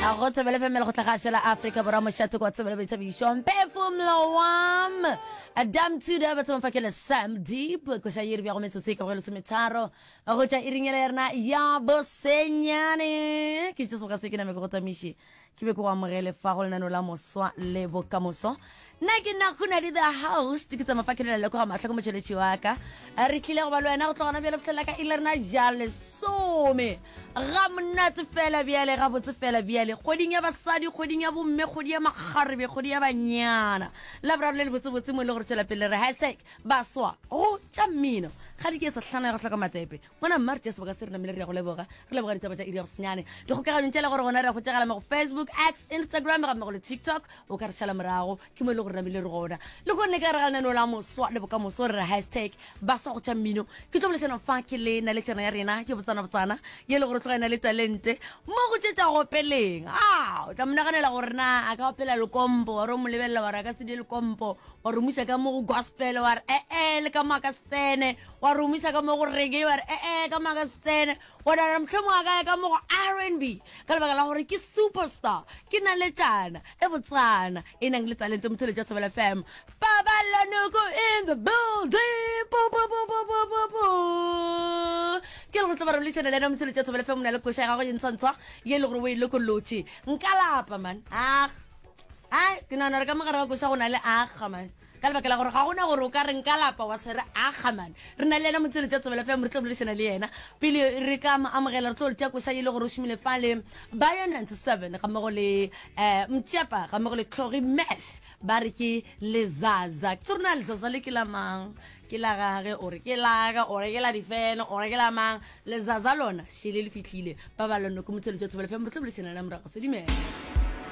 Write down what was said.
A go tsebele femele go tlhagashela Africa bora mo shato go tsebele be tsebisho mpefumlo wam Adam Tuda ba tsomfakela Sam Deep go sha yiri bya go metso se ka go le semetharo go tja iringela rena ya bosenyane ke tso ga se ke na me go tamishi ke be go amogele fa go lena no la moswa le bokamoso na ke na khuna di the house ke tsama fakela le go ga matlha go motsheletsi wa ka re tlile go ba lwena go tlogana bjale botlhela ka ile rena jale some ga mnatse fela bjale ga botse fela bjale kgoding ya basadi kgoding ya bomme kgodi ya makgarebe kgodi ya banyana la bra le botse botse mo le gore tshela pele re #baswa go tša mmino ga di ke se hlana go hloka matepe bona march se ba ka se rena mele re go leboga re leboga ditaba tša iri ya bosenyane di go ka ntšela gore gona re go tegala mo Facebook X Instagram ga mo go TikTok o ka re tšhala morago ke mo le gore mele re gona le go ne ka re galana no la moswa le boka moso re #baswa go tša mmino ke tlo bolesana fa ke le na le tsena ya rena ke botsana ye le gore tlogena le talente mo go tšetša go peleng o tla mnaganela gore na a ka opela le kompo wa re mo lebella wa ra ka se di le kompo wa re muša ka mo go gospel wa re le ka maka scene wa re muša ka mo go reggae wa re ka maka scene wa ra mtlhomo ga ka mo go R&B ka lebaka la gore ke superstar ke na le tjana e botsana e nang le talente mo tsheletša Thobela FM Babalanoko in the building ke le go tla ba re lešana le na mo tsheletša Thobela FM na le koša ga go yentsantswa ye le gore o ile ko lotse nkalapa man ke na re ka mogare ga koša go na le man ka lebaka la gore ga gona gore o ka re nkalapa wa se re man re na le ena mo tsheletša Thobela FM re tlo bolešana le yena pele re ka amogela re tlo le tša koša ye le gore o šomile fa le Bayo 97 ga mmogo le Mtšepa ga mmogo le Clory Mesh ba re ke lezaza ke tsona lezaza le ke la mang ke la gage ore ke laga ore ke la difeno ore ke la mang lezaza lona shile le fitlhile ba ba lona ko mo tsheletša Thobela FM re tlo bolešana le morago se dimela